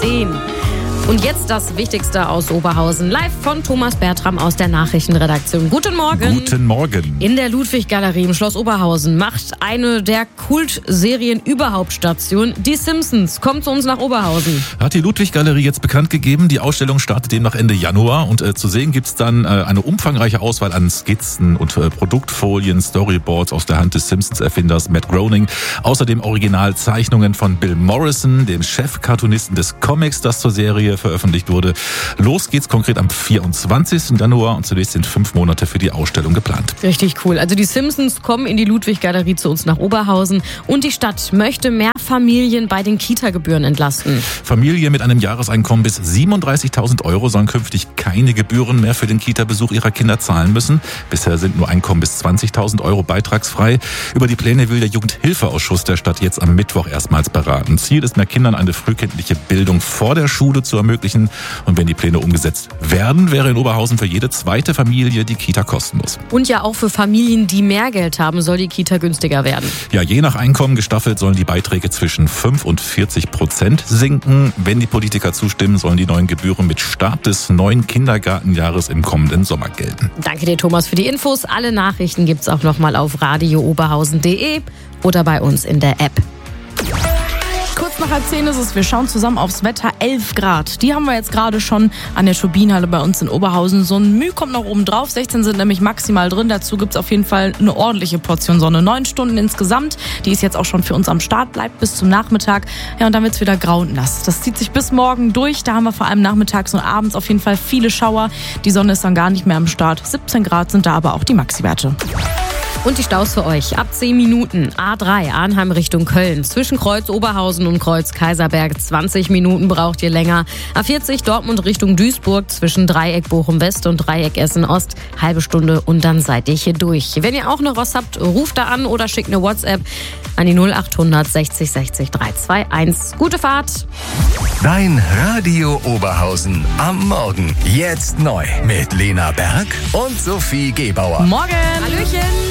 10. Und jetzt das Wichtigste aus Oberhausen. Live von Thomas Bertram aus der Nachrichtenredaktion. Guten Morgen. Guten Morgen. In der Ludwig-Galerie im Schloss Oberhausen macht eine der Kultserien überhaupt Station. Die Simpsons kommt zu uns nach Oberhausen. Hat die Ludwig-Galerie jetzt bekannt gegeben. Die Ausstellung startet demnach Ende Januar. Und zu sehen gibt's dann eine umfangreiche Auswahl an Skizzen und Produktfolien, Storyboards aus der Hand des Simpsons-Erfinders Matt Groening. Außerdem Originalzeichnungen von Bill Morrison, dem Chef-Cartoonisten des Comics, das zur Serie veröffentlicht wurde. Los geht's konkret am 24. Januar und zunächst sind 5 Monate für die Ausstellung geplant. Richtig cool. Also die Simpsons kommen in die Ludwig-Galerie zu uns nach Oberhausen und die Stadt möchte mehr Familien bei den Kita-Gebühren entlasten. Familien mit einem Jahreseinkommen bis 37.000 € sollen künftig keine Gebühren mehr für den Kita-Besuch ihrer Kinder zahlen müssen. Bisher sind nur Einkommen bis 20.000 € beitragsfrei. Über die Pläne will der Jugendhilfeausschuss der Stadt jetzt am Mittwoch erstmals beraten. Ziel ist, mehr Kindern eine frühkindliche Bildung vor der Schule zu ermöglichen. Und wenn die Pläne umgesetzt werden, wäre in Oberhausen für jede zweite Familie die Kita kostenlos. Und ja auch für Familien, die mehr Geld haben, soll die Kita günstiger werden. Ja, je nach Einkommen gestaffelt sollen die Beiträge zwischen 5% und 40% sinken. Wenn die Politiker zustimmen, sollen die neuen Gebühren mit Start des neuen Kindergartenjahres im kommenden Sommer gelten. Danke dir, Thomas, für die Infos. Alle Nachrichten gibt's auch nochmal auf radiooberhausen.de oder bei uns in der App. Kurz nach 10 ist es, wir schauen zusammen aufs Wetter, 11 Grad. Die haben wir jetzt gerade schon an der Turbinenhalle bei uns in Oberhausen. So ein Müh kommt noch oben drauf, 16 sind nämlich maximal drin. Dazu gibt's auf jeden Fall eine ordentliche Portion Sonne. 9 Stunden insgesamt, die ist jetzt auch schon für uns am Start, bleibt bis zum Nachmittag. Ja, und dann wird's wieder grau und nass. Das zieht sich bis morgen durch, da haben wir vor allem nachmittags und abends auf jeden Fall viele Schauer. Die Sonne ist dann gar nicht mehr am Start. 17 Grad sind da aber auch die Maxiwerte. Und die Staus für euch. Ab 10 Minuten. A3 Arnheim Richtung Köln. Zwischen Kreuz Oberhausen und Kreuz Kaiserberg. 20 Minuten braucht ihr länger. A40 Dortmund Richtung Duisburg. Zwischen Dreieck Bochum West und Dreieck Essen Ost. Halbe Stunde und dann seid ihr hier durch. Wenn ihr auch noch was habt, ruft da an oder schickt eine WhatsApp an die 0800 60 60 321. Gute Fahrt. Dein Radio Oberhausen am Morgen. Jetzt neu mit Lena Berg und Sophie Gebauer. Morgen! Hallöchen!